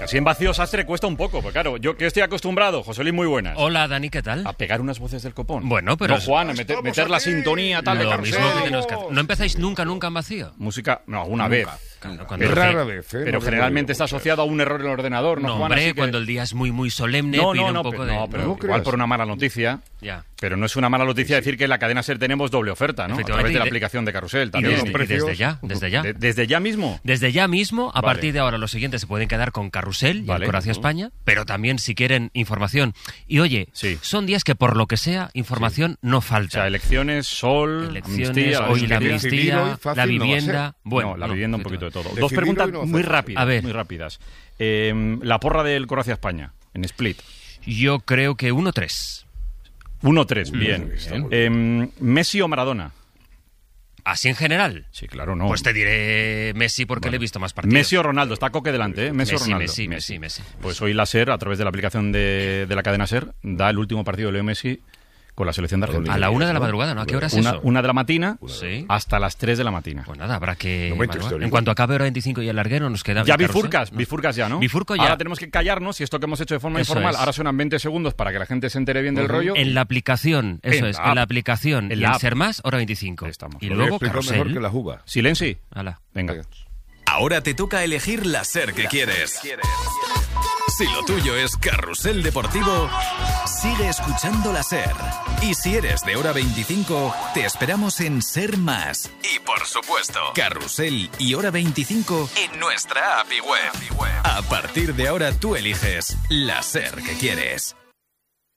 así en vacío sastre cuesta un poco, porque claro, yo que estoy acostumbrado, José Luis, muy buenas. Hola, Dani, ¿qué tal? A pegar unas voces del copón. Bueno, pero... No, Juan, meter la sintonía tal de Lo Carrusel. mismo que tenemos que hacer. ¿No empezáis nunca en vacío? Música, no, alguna vez. Claro, Es rara vez, Pero generalmente está asociado a un error en el ordenador, ¿no, No, Juan? hombre, Así que... cuando el día es muy, muy solemne, No, pide no, un no, poco pero, de... no, pero No igual creas. por una mala noticia. Ya. Pero no es una mala noticia decir que en la cadena SER tenemos doble oferta, ¿no? A través de la aplicación de Carrusel Y también. desde ya. ¿Desde ya mismo? Desde ya mismo, a Vale. partir de ahora, los siguientes se pueden quedar con Carrusel y Vale. el Croacia España, pero también si quieren información. Y oye, Sí. son días que por lo que sea, información no O falta. sea, elecciones, sol, Elecciones, amnistía, hoy la Decidir amnistía, hoy fácil la no va a vivienda... ser. Bueno, la vivienda un poquito de todo. Decidir Dos preguntas hoy no va a muy ser rápidas. A ver. Muy rápidas. La porra del Croacia España, en Split. Yo creo que 1-3. 1-3, bien. bien. ¿Messi o Maradona? Así en general. Sí, claro, no. Pues te diré Messi porque le he visto más partidos. Messi o Ronaldo, está Coque delante, ¿eh? Messi o Ronaldo. Messi. Pues hoy la SER, a través de la aplicación de la cadena SER, da el último partido de Leo Messi con la selección de Argentina. A la 1 de la madrugada, ¿no? ¿A qué hora es eso? Una de la matina Sí. hasta las 3 de la matina. Pues nada, habrá que... Momento madrugar. histórico. En cuanto acabe hora 25 y el larguero, nos queda... Ya Carrusel, bifurcas, ¿no? bifurcas ya, ¿no? Bifurco ya. Ahora tenemos que callarnos y esto que hemos hecho de forma Eso informal. es. Ahora suenan 20 segundos para que la gente se entere bien del rollo. En la aplicación, eso En es, la en app. la aplicación En y la en app. Ser Más, hora 25. Ahí estamos. Y Lo luego explico Carrusel. mejor que la juba. Silenci. Hala. Venga. Ahora te toca elegir la SER que quieres. Si lo tuyo es Carrusel Deportivo, sigue escuchando la SER. Y si eres de hora 25, te esperamos en Ser Más. Y por supuesto, Carrusel y hora 25 en nuestra app y web. A partir de ahora tú eliges la SER que quieres.